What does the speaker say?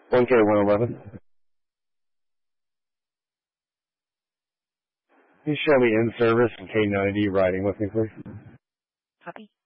1K111. Can you show me in service and K90 riding with me, please? Copy.